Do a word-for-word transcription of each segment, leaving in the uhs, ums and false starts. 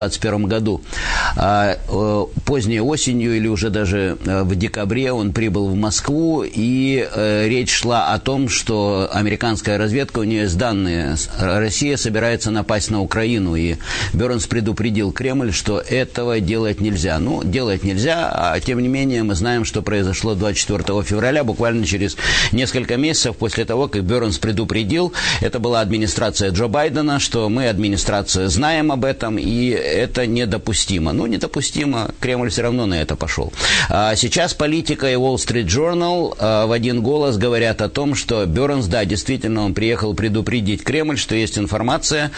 В двадцать первом году. Поздней осенью или уже даже в декабре он прибыл в Москву, и речь шла о том, что американская разведка, у нее есть данные, Россия собирается напасть на Украину, и Бернс предупредил Кремль, что этого делать нельзя. Ну, делать нельзя, а тем не менее мы знаем, что произошло двадцать четвёртого февраля, буквально через несколько месяцев после того, как Бернс предупредил. Это была администрация Джо Байдена, что мы, администрация, знаем об этом, и это недопустимо. Ну, недопустимо, Кремль все равно на это пошел. А сейчас Политика и Wall Street Journal а, в один голос говорят о том, что Бернс, да, действительно, он приехал предупредить Кремль, что есть информация,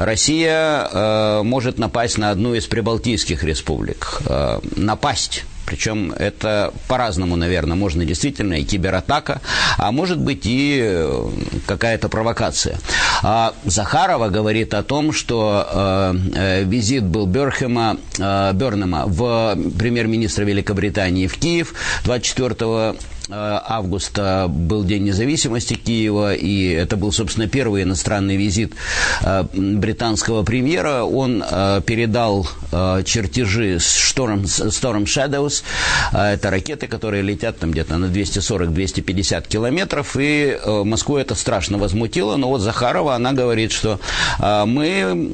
Россия а, может напасть на одну из прибалтийских республик. А, напасть. Причем это по-разному, наверное, можно действительно и кибератака, а может быть и какая-то провокация. А Захарова говорит о том, что э, визит был Берхема, э, Бернема в премьер-министра Великобритании в Киев двадцать четвёртого августа был День независимости Киева, и это был, собственно, первый иностранный визит британского премьера. Он передал чертежи Storm, Storm Shadows, это ракеты, которые летят там где-то на двести сорок - двести пятьдесят километров, и Москву это страшно возмутило. Но вот Захарова, она говорит, что мы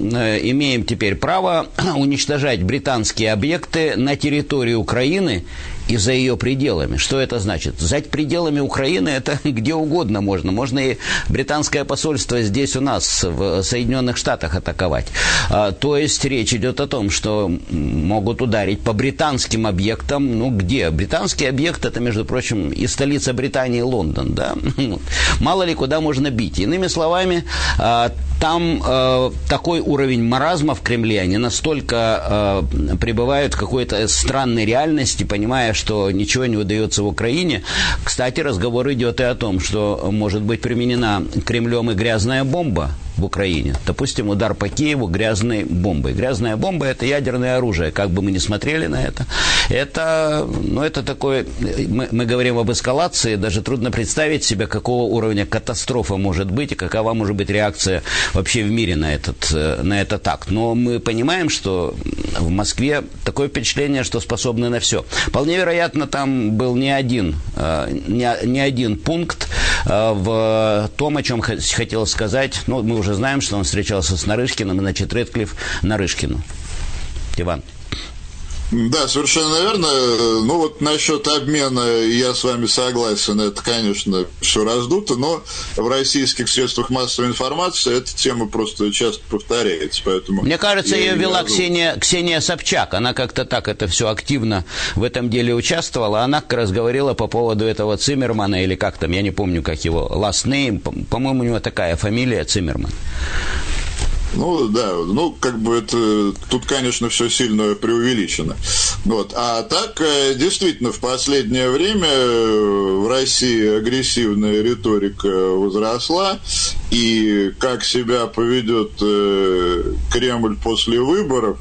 имеем теперь право уничтожать британские объекты на территории Украины и за ее пределами. Что это значит? За пределами Украины это где угодно можно. Можно и британское посольство здесь у нас, в Соединенных Штатах, атаковать. А, то есть речь идет о том, что могут ударить по британским объектам. Ну, где? Британский объект, это, между прочим, и столица Британии, Лондон, да? Мало ли куда можно бить. Иными словами, а, там э, такой уровень маразма в Кремле, они настолько э, пребывают в какой-то странной реальности, понимая, что ничего не удается в Украине. Кстати, разговор идет и о том, что может быть применена Кремлем и грязная бомба в Украине. Допустим, удар по Киеву грязной бомбой. Грязная бомба – это ядерное оружие. Как бы мы ни смотрели на это, это, ну, это такое, мы, мы говорим об эскалации, даже трудно представить себе, какого уровня катастрофа может быть и какова может быть реакция вообще в мире на этот, на этот акт. Но мы понимаем, что в Москве такое впечатление, что способны на все. Вполне вероятно, там был не один, не, не один пункт в том, о чем хотел сказать. Ну, мы уже знаем, что он встречался с Нарышкиным, и, значит, Рэдклифф Нарышкину. Иван. Да, совершенно верно. Ну вот насчет обмена я с вами согласен, это, конечно, все раздуто, но в российских средствах массовой информации эта тема просто часто повторяется, поэтому... Мне кажется, ее вела Ксения, Ксения Собчак, она как-то так это все активно в этом деле участвовала, она как раз говорила по поводу этого Циммермана, или как там, я не помню, как его, last name, по-моему, у него такая фамилия, Циммерман. Ну, да, ну, как бы это, тут, конечно, все сильно преувеличено. Вот. А так, действительно, в последнее время в России агрессивная риторика возросла, и как себя поведет Кремль после выборов,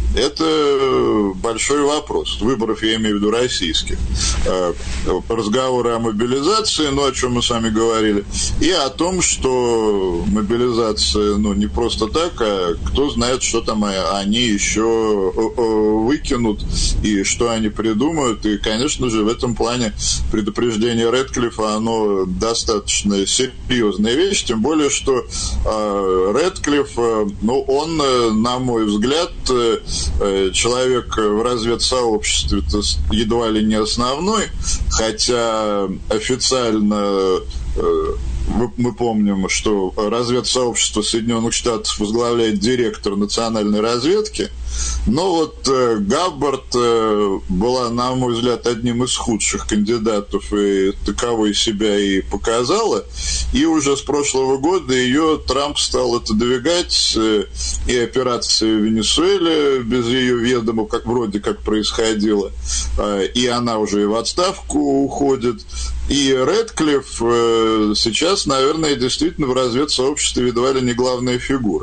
это большой вопрос. Выборов я имею в виду российских. Разговоры о мобилизации, ну, о чем мы с вами говорили, и о том, что мобилизация, ну, не просто так, а кто знает, что там они еще выкинут и что они придумают. И, конечно же, в этом плане предупреждение Рэдклиффа, оно достаточно серьезная вещь, тем более, что Рэдклифф, ну, он, на мой взгляд, человек в разведсообществе едва ли не основной, хотя официально мы помним, что разведсообщество Соединенных Штатов возглавляет директор национальной разведки, но вот Габбард была, на мой взгляд, одним из худших кандидатов, и таковой себя и показала, и уже с прошлого года ее Трамп стал отодвигать, и операция в Венесуэле без ее ведома, как вроде как происходило, и она уже и в отставку уходит. И Рэдклифф сейчас, наверное, действительно в разведсообществе едва ли не главная фигура.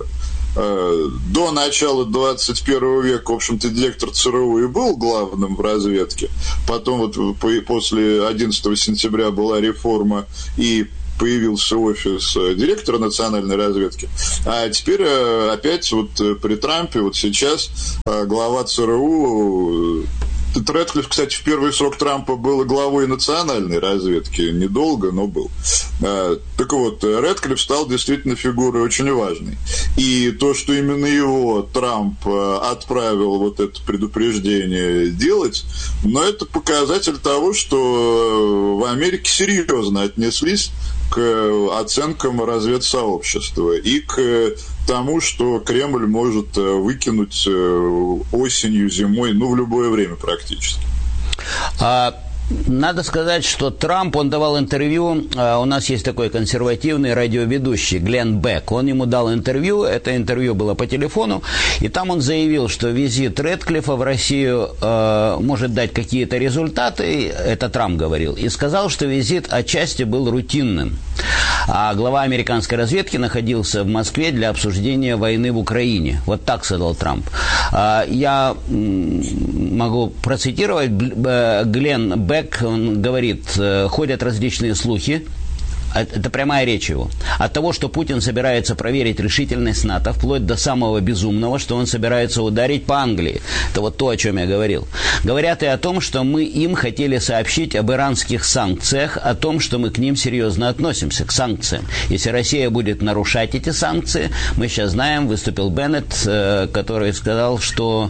До начала двадцать первого века, в общем-то, директор ЦРУ и был главным в разведке. Потом вот после одиннадцатого сентября была реформа, и появился офис директора национальной разведки, а теперь опять вот при Трампе, вот сейчас глава ЦРУ... Рэдклифф, кстати, в первый срок Трампа был главой национальной разведки. Недолго, но был. Так вот, Рэдклифф стал действительно фигурой очень важной. И то, что именно его Трамп отправил вот это предупреждение делать, но это показатель того, что в Америке серьезно отнеслись к оценкам разведсообщества и к тому, что Кремль может выкинуть осенью, зимой, ну, в любое время практически. А... Надо сказать, что Трамп, он давал интервью, у нас есть такой консервативный радиоведущий Глен Бек, он ему дал интервью, это интервью было по телефону, и там он заявил, что визит Рэдклиффа в Россию э, может дать какие-то результаты, это Трамп говорил, и сказал, что визит отчасти был рутинным, а глава американской разведки находился в Москве для обсуждения войны в Украине, вот так сказал Трамп. Я могу процитировать Глен Бек. Он говорит, ходят различные слухи, это прямая речь его, от того, что Путин собирается проверить решительность НАТО, вплоть до самого безумного, что он собирается ударить по Англии. Это вот то, о чем я говорил. Говорят и о том, что мы им хотели сообщить об иранских санкциях, о том, что мы к ним серьезно относимся, к санкциям. Если Россия будет нарушать эти санкции, мы сейчас знаем, выступил Беннет, который сказал, что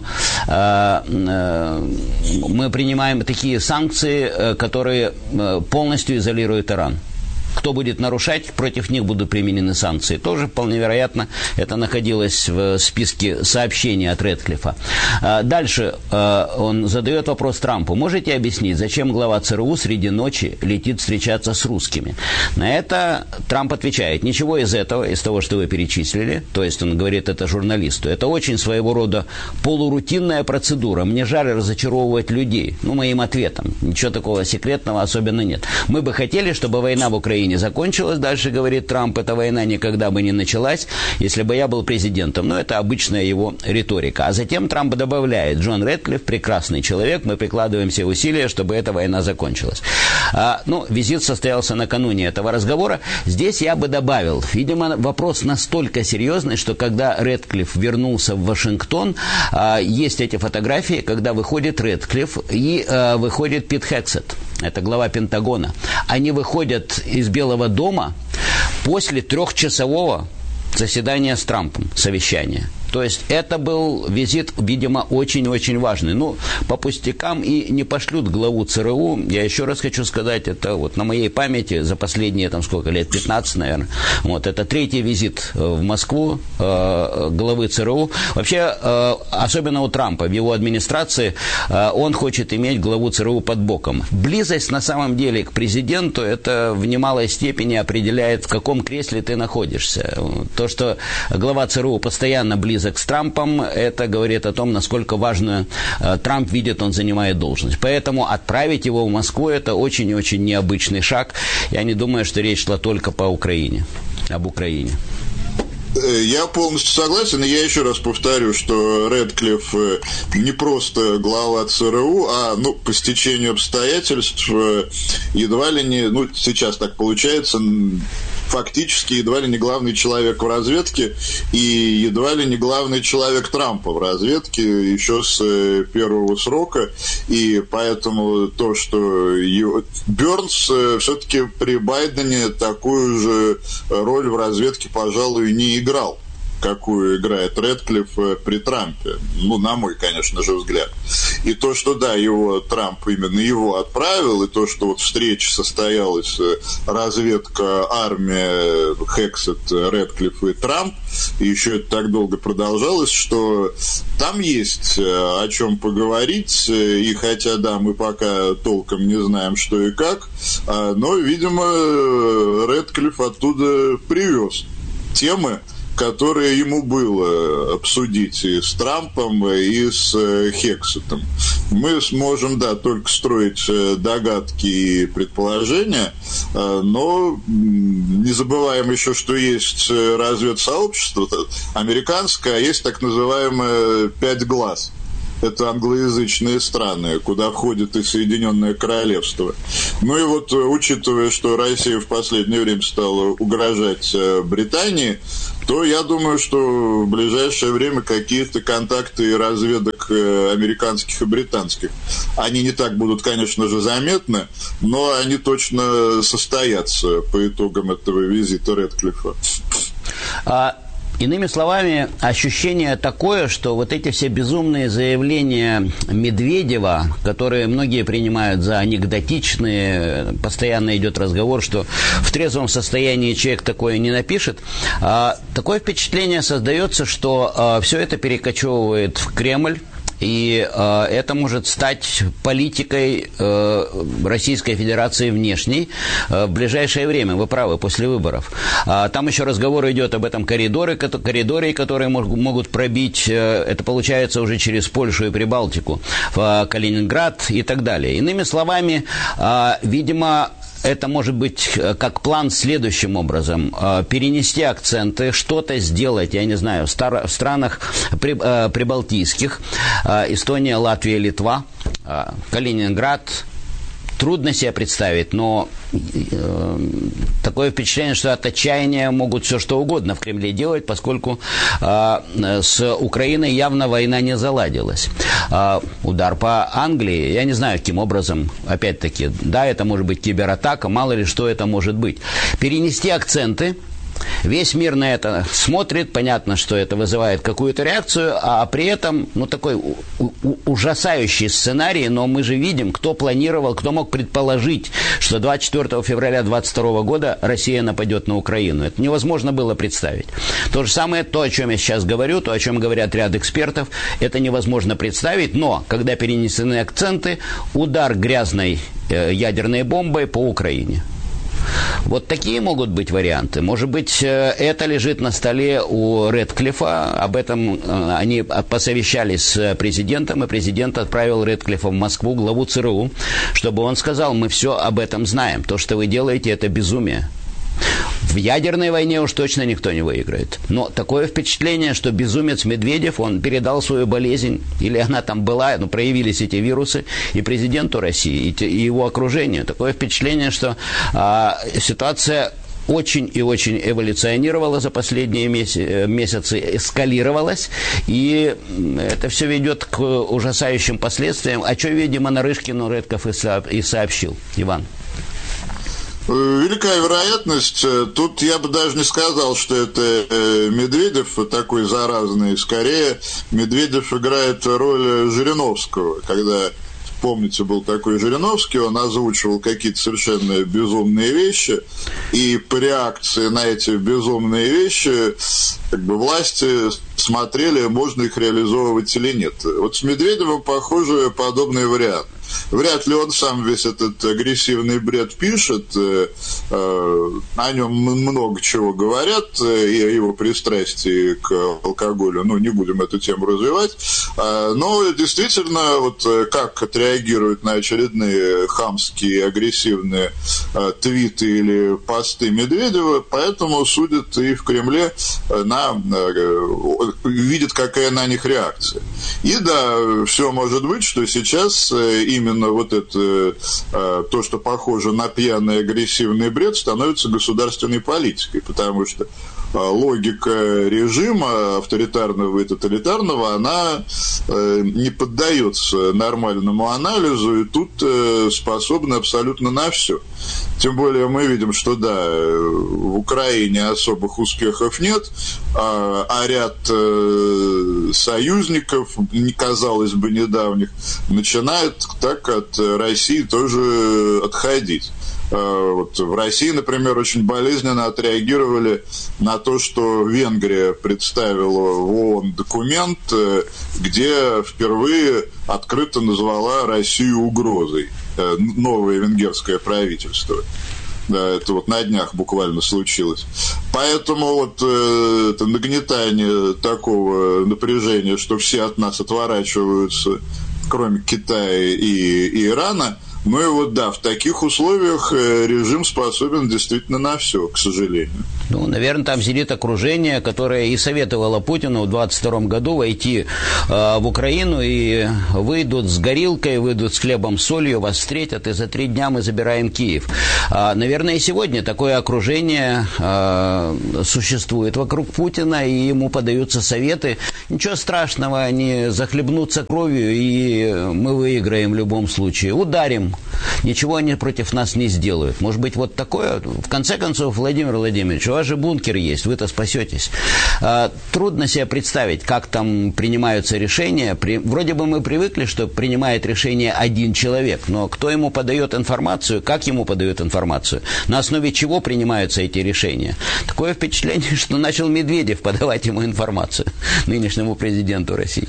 мы принимаем такие санкции, которые полностью изолируют Иран. Кто будет нарушать, против них будут применены санкции. Тоже вполне вероятно, это находилось в списке сообщений от Рэдклиффа. Дальше он задает вопрос Трампу. Можете объяснить, зачем глава ЦРУ среди ночи летит встречаться с русскими? На это Трамп отвечает, ничего из этого, из того, что вы перечислили, то есть он говорит это журналисту, это очень своего рода полурутинная процедура. Мне жаль разочаровывать людей. Ну, моим ответом. Ничего такого секретного особенно нет. Мы бы хотели, чтобы война в Украине не закончилась, дальше говорит Трамп, эта война никогда бы не началась, если бы я был президентом. Но это обычная его риторика. А затем Трамп добавляет, Джон Рэдклифф прекрасный человек, мы прикладываем все усилия, чтобы эта война закончилась. А, ну, визит состоялся накануне этого разговора. Здесь я бы добавил, видимо, вопрос настолько серьезный, что когда Рэдклифф вернулся в Вашингтон, а, есть эти фотографии, когда выходит Рэдклифф и а, выходит Пит Хексет. Это глава Пентагона. Они выходят из Белого дома после трехчасового заседания с Трампом, совещания. То есть это был визит, видимо, очень-очень важный. Ну, по пустякам и не пошлют главу ЦРУ. Я еще раз хочу сказать, это вот на моей памяти за последние, там, сколько лет, пятнадцать, наверное. Вот, это третий визит в Москву э, главы ЦРУ. Вообще, э, особенно у Трампа, в его администрации, э, он хочет иметь главу ЦРУ под боком. Близость, на самом деле, к президенту, это в немалой степени определяет, в каком кресле ты находишься. То, что глава ЦРУ постоянно близок с Трампом, это говорит о том, насколько важную э, Трамп видит, он занимает должность. Поэтому отправить его в Москву – это очень и очень необычный шаг. Я не думаю, что речь шла только по Украине, об Украине. Я полностью согласен, и я еще раз повторю, что Рэдклифф не просто глава ЦРУ, а, ну, по стечению обстоятельств едва ли не, ну, сейчас так получается, фактически едва ли не главный человек в разведке и едва ли не главный человек Трампа в разведке еще с первого срока, и поэтому то, что его... Бёрнс все-таки при Байдене такую же роль в разведке, пожалуй, не играл, какую играет Рэдклифф при Трампе. Ну, на мой, конечно же, взгляд. И то, что, да, его Трамп именно его отправил, и то, что вот встреча состоялась, разведка, армия, Хексет, Рэдклифф и Трамп, и еще это так долго продолжалось, что там есть о чем поговорить, и хотя, да, мы пока толком не знаем, что и как, но, видимо, Рэдклифф оттуда привез темы, которые ему было обсудить и с Трампом, и с Хексетом. Мы сможем, да, только строить догадки и предположения, но не забываем еще, что есть разведсообщество американское, а есть так называемое «пять глаз». это англоязычные страны, куда входит и Соединенное Королевство. Ну и вот, учитывая, что Россия в последнее время стала угрожать Британии, то я думаю, что в ближайшее время какие-то контакты и разведок американских и британских, они не так будут, конечно же, заметны, но они точно состоятся по итогам этого визита Рэдклиффа. А... Иными словами, ощущение такое, что вот эти все безумные заявления Медведева, которые многие принимают за анекдотичные, постоянно идет разговор, что в трезвом состоянии человек такое не напишет, такое впечатление создается, что все это перекочевывает в Кремль. И э, это может стать политикой э, Российской Федерации внешней э, в ближайшее время. Вы правы, после выборов. А, там еще разговор идет об этом коридоре, коридоре, которые мог, могут пробить. Э, это получается уже через Польшу и Прибалтику, в Калининград и так далее. Иными словами, э, видимо, это может быть как план следующим образом. Перенести акценты, что-то сделать, я не знаю, в, стар- в странах прибалтийских, Эстония, Латвия, Литва, Калининград. Трудно себе представить, но э, такое впечатление, что от отчаяния могут все что угодно в Кремле делать, поскольку э, с Украиной явно война не заладилась. Э, удар по Англии, я не знаю, каким образом, опять-таки, да, это может быть кибератака, мало ли что это может быть. Перенести акценты. Весь мир на это смотрит, понятно, что это вызывает какую-то реакцию, а при этом, ну, такой у- у- ужасающий сценарий, но мы же видим, кто планировал, кто мог предположить, что двадцать четвёртого февраля двадцать второго года Россия нападет на Украину. Это невозможно было представить. То же самое, то, о чем я сейчас говорю, то, о чем говорят ряд экспертов, это невозможно представить, но, когда перенесены акценты, удар грязной э, ядерной бомбой по Украине. Вот такие могут быть варианты. Может быть, это лежит на столе у Рэдклиффа. Об этом они посовещались с президентом, и президент отправил Рэдклиффа в Москву, главу ЦРУ, чтобы он сказал: мы все об этом знаем. То, что вы делаете, это безумие. В ядерной войне уж точно никто не выиграет. Но такое впечатление, что безумец Медведев, он передал свою болезнь, или она там была, ну, проявились эти вирусы, и президенту России, и, те, и его окружению. Такое впечатление, что а, ситуация очень и очень эволюционировала за последние месяцы, эскалировалась, и это все ведет к ужасающим последствиям, о чем, видимо, Нарышкину Рэдклифф и сообщил. Иван. Великая вероятность. Тут я бы даже не сказал, что это Медведев такой заразный. Скорее, Медведев играет роль Жириновского. Когда, помните, был такой Жириновский, он озвучивал какие-то совершенно безумные вещи, и по реакции на эти безумные вещи как бы власти смотрели, можно их реализовывать или нет. Вот с Медведевым, похоже, подобный вариант. Вряд ли он сам весь этот агрессивный бред пишет, э, э, о нем много чего говорят, э, и о его пристрастии к алкоголю, ну, не будем эту тему развивать, э, но действительно, вот как отреагируют на очередные хамские, агрессивные э, твиты или посты Медведева, поэтому судят и в Кремле на, э, видят, какая на них реакция. И да, все может быть, что сейчас э, именно вот это, то, что похоже на пьяный агрессивный бред, становится государственной политикой, потому что логика режима авторитарного и тоталитарного, она не поддается нормальному анализу, и тут способна абсолютно на все. Тем более мы видим, что да, в Украине особых успехов нет, а, а ряд э, союзников, казалось бы, недавних, начинает так от России тоже отходить. Вот в России, например, очень болезненно отреагировали на то, что Венгрия представила в ООН документ, где впервые открыто назвала Россию угрозой, новое венгерское правительство. Да, это вот на днях буквально случилось. Поэтому вот э, это нагнетание такого напряжения, что все от нас отворачиваются, кроме Китая и, и Ирана. Ну и вот да, в таких условиях режим способен действительно на все, к сожалению. Ну, наверное, там сидит окружение, которое и советовало Путину в двадцать втором году войти э, в Украину, и выйдут с горилкой, выйдут с хлебом, с солью, вас встретят, и за три дня мы забираем Киев. А, наверное, и сегодня такое окружение э, существует вокруг Путина, и ему подаются советы. Ничего страшного, они захлебнутся кровью, и мы выиграем в любом случае. Ударим. Ничего они против нас не сделают. Может быть, вот такое. В конце концов, Владимир Владимирович, у вас же бункер есть, вы-то спасетесь. А, трудно себе представить, как там принимаются решения. При... Вроде бы мы привыкли, что принимает решение один человек, но кто ему подает информацию, как ему подают информацию, на основе чего принимаются эти решения. Такое впечатление, что начал Медведев подавать ему информацию, нынешнему президенту России.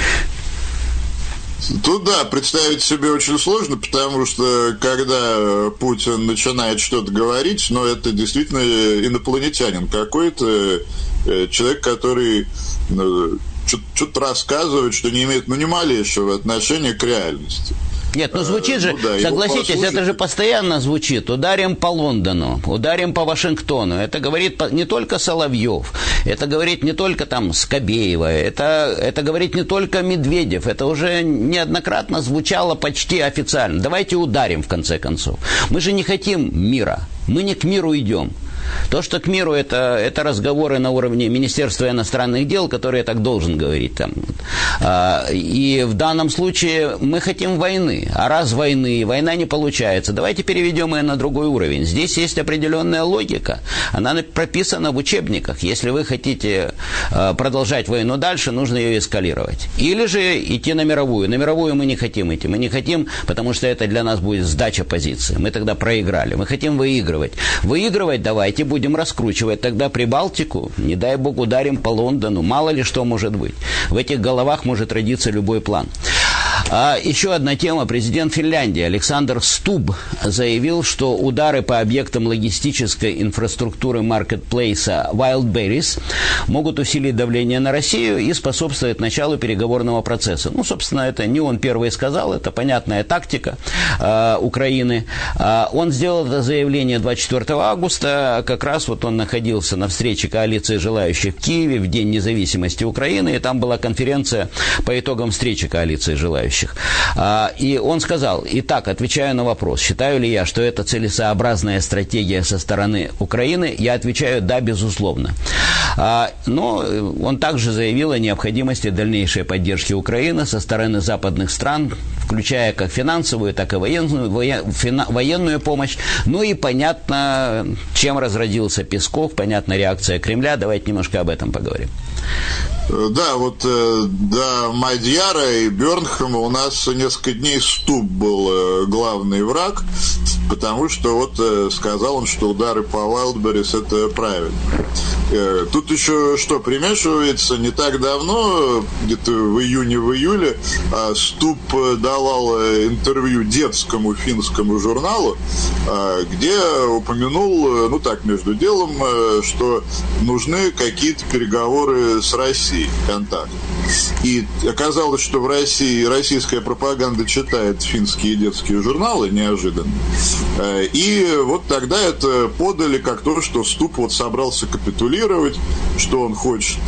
Тут, да, представить себе очень сложно, потому что, когда Путин начинает что-то говорить, ну, это действительно инопланетянин какой-то, человек, который ну, что-то рассказывает, что не имеет, ну, ни малейшего отношения к реальности. Нет, ну звучит же, ну, да, согласитесь, это же постоянно звучит. Ударим по Лондону, ударим по Вашингтону. Это говорит не только Соловьев, это говорит не только там Скобеева, это, это говорит не только Медведев. Это уже неоднократно звучало почти официально. Давайте ударим, в конце концов. Мы же не хотим мира, мы не к миру идем. То, что к миру, это, это разговоры на уровне Министерства иностранных дел, которые так должен говорить там. И в данном случае мы хотим войны. А раз войны, война не получается, давайте переведем ее на другой уровень. Здесь есть определенная логика. Она прописана в учебниках. Если вы хотите продолжать войну дальше, нужно ее эскалировать. Или же идти на мировую. На мировую мы не хотим идти. Мы не хотим, потому что это для нас будет сдача позиции. Мы тогда проиграли. Мы хотим выигрывать. Выигрывать давайте будем раскручивать тогда Прибалтику, не дай бог ударим по Лондону, мало ли что может быть. В этих головах может родиться любой план. А еще одна тема. Президент Финляндии Александр Стуб заявил, что удары по объектам логистической инфраструктуры маркетплейса Wildberries могут усилить давление на Россию и способствовать началу переговорного процесса. Ну, собственно, это не он первый сказал, это понятная тактика э, Украины. Э, он сделал это заявление двадцать четвёртого августа, как раз вот он находился на встрече коалиции желающих в Киеве в День независимости Украины, и там была конференция по итогам встречи коалиции желающих. И он сказал: итак, отвечаю на вопрос, считаю ли я, что это целесообразная стратегия со стороны Украины, я отвечаю: да, безусловно. Но он также заявил о необходимости дальнейшей поддержки Украины со стороны западных стран, включая как финансовую, так и военную, военную помощь. Ну и понятно, чем разродился Песков, понятна реакция Кремля. Давайте немножко об этом поговорим. Да, вот э, до Мадьяра и Бёрнхэма у нас несколько дней Стуб был э, главный враг, потому что вот э, сказал он, что удары по Wildberries это правильно. Э, тут еще что примешивается, не так давно, где-то в июне, в июле, э, Стуб давал интервью детскому финскому журналу, э, где упомянул, ну так, между делом, э, что нужны какие-то переговоры с Россией. Контакт. И оказалось, что в России российская пропаганда читает финские детские журналы неожиданно. И вот тогда это подали как то, что Стуб вот собрался капитулировать, что он хочет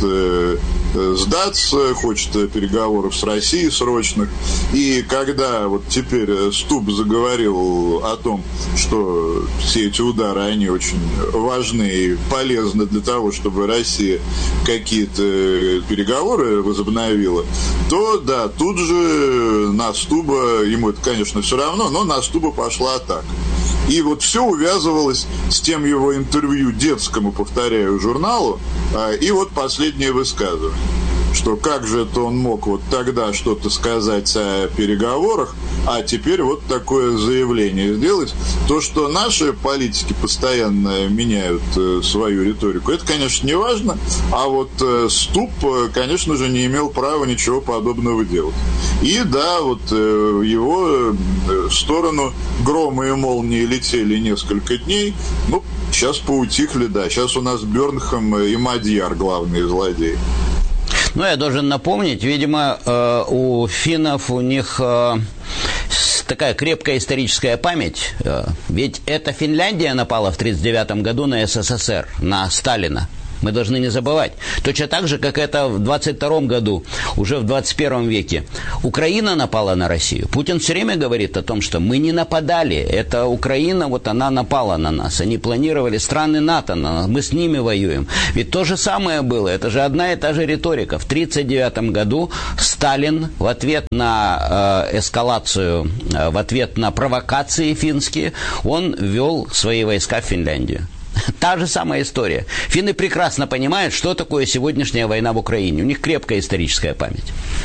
сдаться, хочет переговоров с Россией срочных. И когда вот теперь Стуб заговорил о том, что все эти удары, они очень важны и полезны для того, чтобы Россия какие-то переговоры возобновила, то да, тут же на Стуба, ему это, конечно, все равно, но на Стуба пошла атака. И вот все увязывалось с тем его интервью детскому, повторяю, журналу, и вот последнее высказывание, что как же это он мог вот тогда что-то сказать о переговорах, а теперь вот такое заявление сделать. То, что наши политики постоянно меняют э, свою риторику, это, конечно, не важно, а вот э, Стуб, э, конечно же, не имел права ничего подобного делать. И да, вот э, в его э, сторону громы и молнии летели несколько дней, ну, сейчас поутихли, да, сейчас у нас Бёрнхэм и Мадьяр главные злодеи. Ну, я должен напомнить, видимо, э, у финнов, у них э, такая крепкая историческая память. Ведь это Финляндия напала в тридцать девятом году на СССР, на Сталина. Мы должны не забывать. Точно так же, как это в двадцать втором году, уже в двадцать первом веке. Украина напала на Россию. Путин все время говорит о том, что мы не нападали. Это Украина, вот она напала на нас. Они планировали, страны НАТО на нас, мы с ними воюем. Ведь то же самое было. Это же одна и та же риторика. В тридцать девятом году Сталин в ответ на э, эскалацию, э, в ответ на провокации финские, он ввел свои войска в Финляндию. Та же самая история. Финны прекрасно понимают, что такое сегодняшняя война в Украине. У них крепкая историческая память.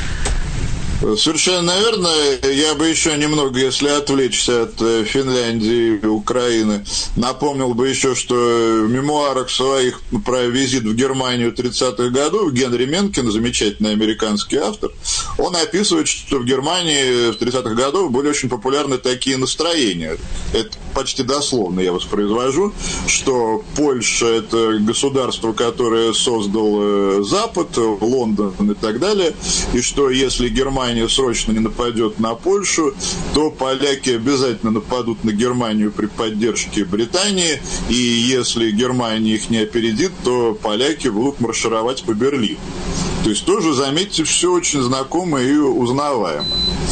Совершенно верно. Я бы еще немного, если отвлечься от Финляндии и Украины, напомнил бы еще, что в мемуарах своих про визит в Германию тридцатых годов Генри Менкин, замечательный американский автор, он описывает, что в Германии в тридцатых годах были очень популярны такие настроения. Это почти дословно я воспроизвожу, что Польша – это государство, которое создал Запад, Лондон и так далее, и что если Германия срочно не нападет на Польшу, то поляки обязательно нападут на Германию при поддержке Британии, и если Германия их не опередит, то поляки будут маршировать по Берлину. То есть тоже, заметьте, все очень знакомо и узнаваемо.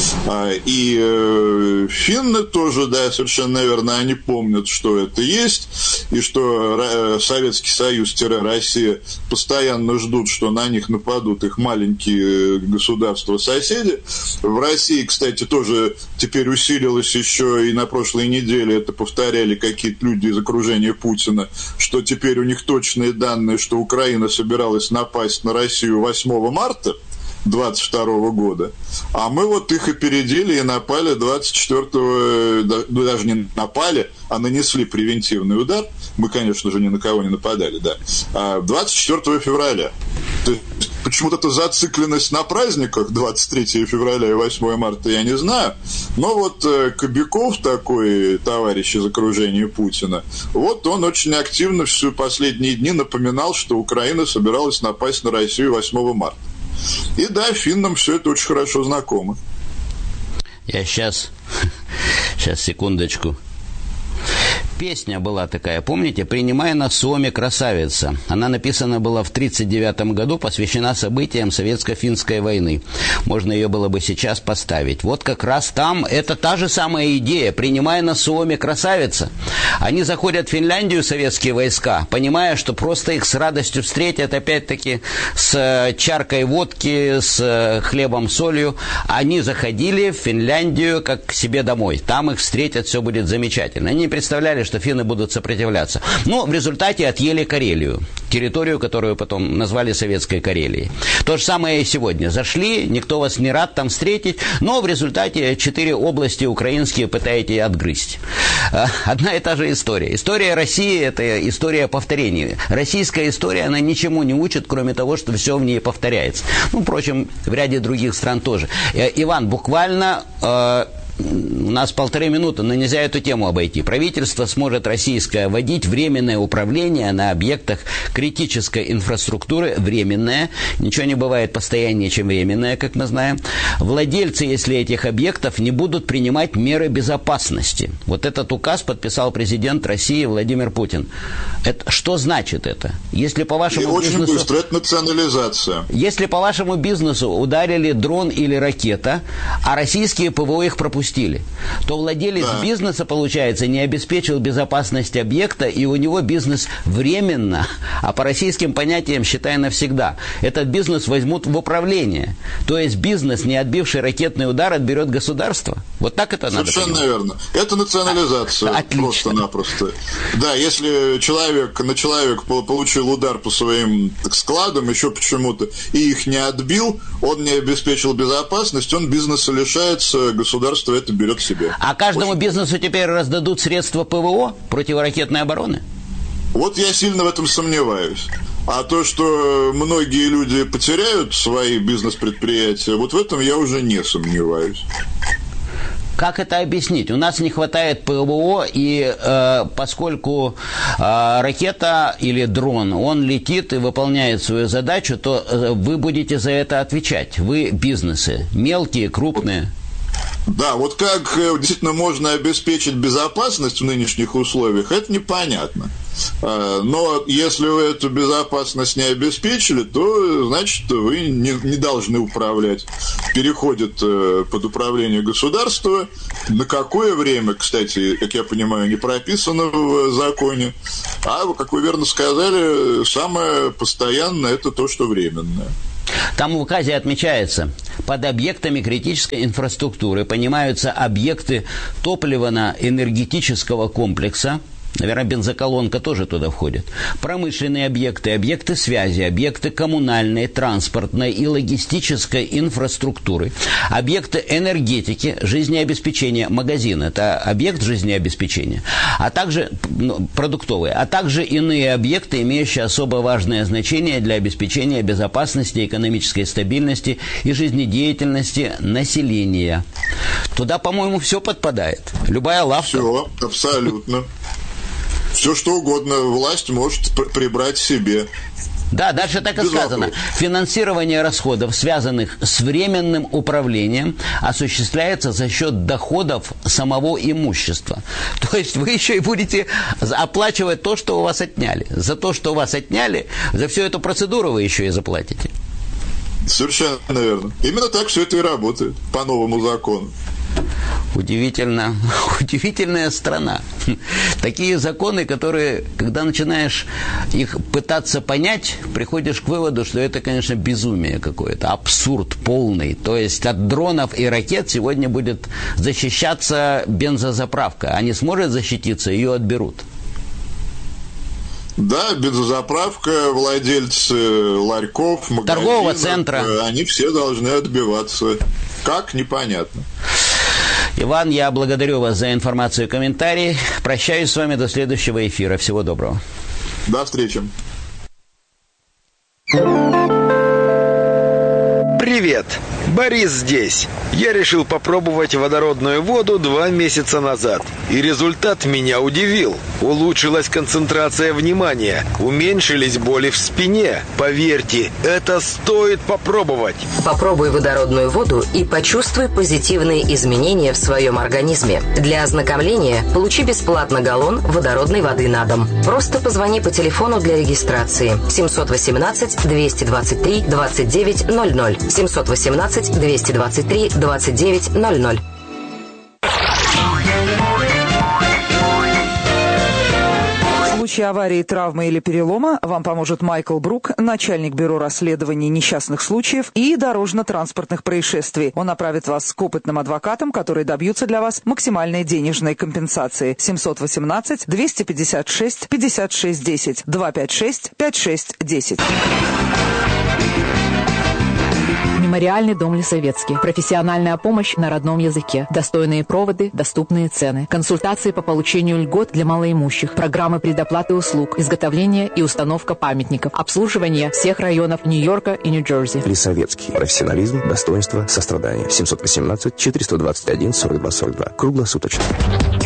И э, финны тоже, да, совершенно верно, они помнят, что это есть, и что Советский Союз-Россия постоянно ждут, что на них нападут их маленькие государства-соседи. В России, кстати, тоже теперь усилилось еще, и на прошлой неделе это повторяли какие-то люди из окружения Путина, что теперь у них точные данные, что Украина собиралась напасть на Россию восьмого марта двадцать второго года, а мы вот их опередили и напали двадцать четвёртого, ну, даже не напали, а нанесли превентивный удар. Мы, конечно же, ни на кого не нападали, да. А двадцать четвёртого февраля. То есть, почему-то эта зацикленность на праздниках двадцать третьего февраля и восьмого марта, я не знаю. Но вот э, Кобяков, такой товарищ из окружения Путина, вот он очень активно всю последние дни напоминал, что Украина собиралась напасть на Россию восьмого марта. И да, финнам все это очень хорошо знакомо. Я сейчас, сейчас, секундочку. Песня была такая, помните, «Принимай на Суоме, красавица». Она написана была в тридцать девятом году, посвящена событиям Советско-финской войны. Можно ее было бы сейчас поставить. Вот как раз там, это та же самая идея, «Принимай на Суоме, красавица». Они заходят в Финляндию, советские войска, понимая, что просто их с радостью встретят, опять-таки, с чаркой водки, с хлебом, солью. Они заходили в Финляндию как к себе домой. Там их встретят, все будет замечательно. Они не представляли, что финны будут сопротивляться. Но в результате отъели Карелию, территорию, которую потом назвали Советской Карелией. То же самое и сегодня. Зашли, никто вас не рад там встретить, но в результате четыре области украинские пытаетесь отгрызть. Одна и та же история. История России – это история повторений. Российская история, она ничему не учит, кроме того, что все в ней повторяется. Ну, впрочем, в ряде других стран тоже. Иван, буквально... У нас полторы минуты, но нельзя эту тему обойти. Правительство сможет российское вводить временное управление на объектах критической инфраструктуры. Временное. Ничего не бывает постояннее, чем временное, как мы знаем. Владельцы, если этих объектов, не будут принимать меры безопасности. Вот этот указ подписал президент России Владимир Путин. Это, что значит это? Если по вашему И бизнесу... очень быстро, это национализация. Если по вашему бизнесу ударили дрон или ракета, а российские ПВО их пропустили, то владелец да. бизнеса, получается, не обеспечил безопасность объекта, и у него бизнес временно, а по российским понятиям, считай, навсегда. Этот бизнес возьмут в управление. То есть бизнес, не отбивший ракетный удар, отберет государство. Вот так это надо понимать. Совершенно верно. Это национализация. А, просто-напросто. Да, если человек, на человек получил удар по своим складам, еще почему-то, и их не отбил, он не обеспечил безопасность, он бизнеса лишается, государство это берет себе. А каждому Очень... бизнесу теперь раздадут средства ПВО, противоракетной обороны? Вот я сильно в этом сомневаюсь. А то, что многие люди потеряют свои бизнес-предприятия, вот в этом я уже не сомневаюсь. Как это объяснить? У нас не хватает ПВО, и э, поскольку э, ракета или дрон, он летит и выполняет свою задачу, то э, вы будете за это отвечать. Вы бизнесы, мелкие, крупные. Да, вот как действительно можно обеспечить безопасность в нынешних условиях, это непонятно. Но если вы эту безопасность не обеспечили, то, значит, вы не, не должны управлять. Переходит под управление государства. На какое время, кстати, как я понимаю, не прописано в законе. А, как вы верно сказали, самое постоянное – это то, что временное. Там в указе отмечается, под объектами критической инфраструктуры понимаются объекты топливно-энергетического комплекса, наверное, бензоколонка тоже туда входит, промышленные объекты, объекты связи, объекты коммунальной, транспортной и логистической инфраструктуры, объекты энергетики, жизнеобеспечения, магазин – это объект жизнеобеспечения, а также ну, продуктовые, а также иные объекты, имеющие особо важное значение для обеспечения безопасности, экономической стабильности и жизнедеятельности населения. Туда, по-моему, все подпадает. Любая лавка. Все, абсолютно. Все, что угодно власть может прибрать себе. Да, дальше так и сказано. Финансирование расходов, связанных с временным управлением, осуществляется за счет доходов самого имущества. То есть вы еще и будете оплачивать то, что у вас отняли. За то, что у вас отняли, за всю эту процедуру вы еще и заплатите. Совершенно верно. Именно так все это и работает по новому закону. Удивительно, удивительная страна. Такие законы, которые, когда начинаешь их пытаться понять, приходишь к выводу, что это, конечно, безумие какое-то, абсурд полный. То есть от дронов и ракет сегодня будет защищаться бензозаправка. А не сможет защититься, ее отберут. Да, бензозаправка, владельцы ларьков, магазинов, торгового центра. Они все должны отбиваться. Как? Непонятно. Иван, я благодарю вас за информацию и комментарии. Прощаюсь с вами до следующего эфира. Всего доброго. До встречи. Привет, Борис здесь. Я решил попробовать водородную воду два месяца назад. И результат меня удивил. Улучшилась концентрация внимания, уменьшились боли в спине. Поверьте, это стоит попробовать. Попробуй водородную воду и почувствуй позитивные изменения в своем организме. Для ознакомления получи бесплатно галлон водородной воды на дом. Просто позвони по телефону для регистрации семьсот восемнадцать двести двадцать три двадцать девять ноль ноль. семьсот восемнадцать двести двадцать три двадцать девять ноль ноль. В случае аварии, травмы или перелома вам поможет Майкл Брук, начальник бюро расследований несчастных случаев и дорожно-транспортных происшествий. Он направит вас к опытным адвокатам, которые добьются для вас максимальной денежной компенсации. семьсот восемнадцать двести пятьдесят шесть пятьдесят шесть десять. два пять шесть пять шесть десять. Мемориальный дом Лисовецкий. Профессиональная помощь на родном языке. Достойные проводы, доступные цены. Консультации по получению льгот для малоимущих. Программы предоплаты услуг. Изготовление и установка памятников. Обслуживание всех районов Нью-Йорка и Нью-Джерси. Лисовецкий. Профессионализм, достоинство, сострадание. семьсот восемнадцать четыреста двадцать один сорок два сорок два. Круглосуточно.